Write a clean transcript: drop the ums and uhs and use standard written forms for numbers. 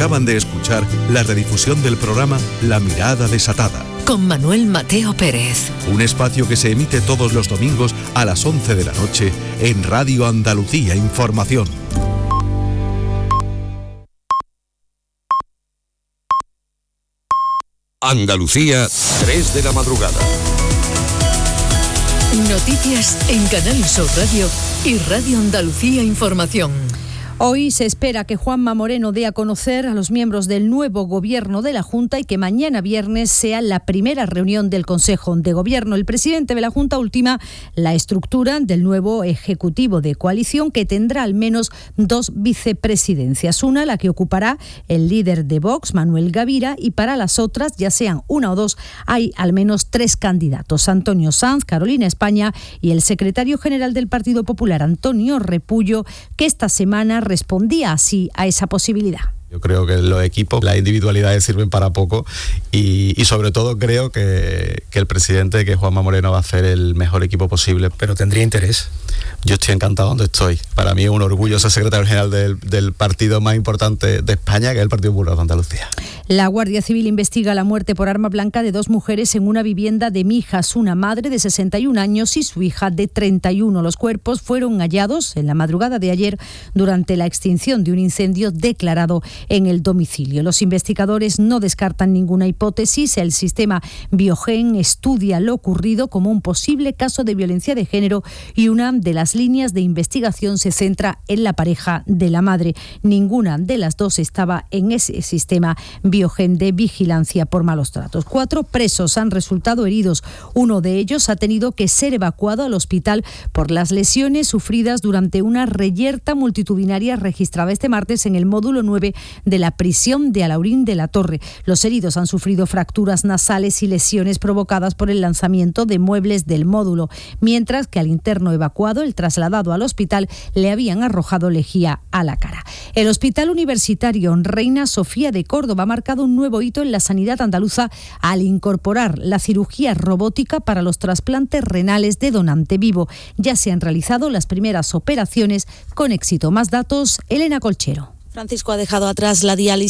Acaban de escuchar la redifusión del programa La Mirada Desatada, con Manuel Mateo Pérez. Un espacio que se emite todos los domingos a las 11 de la noche en Radio Andalucía Información. Andalucía, 3 de la madrugada. Noticias en Canal Sur Radio y Radio Andalucía Información. Hoy se espera que Juanma Moreno dé a conocer a los miembros del nuevo gobierno de la Junta y que mañana viernes sea la primera reunión del Consejo de Gobierno. El presidente de la Junta ultima la estructura del nuevo Ejecutivo de coalición, que tendrá al menos 2 vicepresidencias. Una, la que ocupará el líder de Vox, Manuel Gavira, y para las otras, ya sean una o dos, hay al menos 3 candidatos: Antonio Sanz, Carolina España y el secretario general del Partido Popular, Antonio Repullo, que esta semana respondía así a esa posibilidad. Yo creo que los equipos, las individualidades sirven para poco y sobre todo creo que el presidente, que Juanma Moreno, va a hacer el mejor equipo posible. ¿Pero tendría interés? Yo estoy encantado donde estoy. Para mí es un orgullo ser secretario general del partido más importante de España, que es el Partido Popular de Andalucía. La Guardia Civil investiga la muerte por arma blanca de 2 mujeres en una vivienda de Mijas, una madre de 61 años y su hija de 31. Los cuerpos fueron hallados en la madrugada de ayer durante la extinción de un incendio declarado en el domicilio. Los investigadores no descartan ninguna hipótesis. El sistema Biogen estudia lo ocurrido como un posible caso de violencia de género y una de las líneas de investigación se centra en la pareja de la madre. Ninguna de las dos estaba en ese sistema Biogen de vigilancia por malos tratos. 4 presos han resultado heridos. Uno de ellos ha tenido que ser evacuado al hospital por las lesiones sufridas durante una reyerta multitudinaria registrada este martes en el módulo 9 de la prisión de Alaurín de la Torre. Los heridos han sufrido fracturas nasales y lesiones provocadas por el lanzamiento de muebles del módulo, mientras que al interno evacuado, el trasladado al hospital, le habían arrojado lejía a la cara. El Hospital Universitario Reina Sofía de Córdoba ha marcado un nuevo hito en la sanidad andaluza al incorporar la cirugía robótica para los trasplantes renales de donante vivo. Ya se han realizado las primeras operaciones con éxito. Más datos, Elena Colchero. Francisco ha dejado atrás la diálisis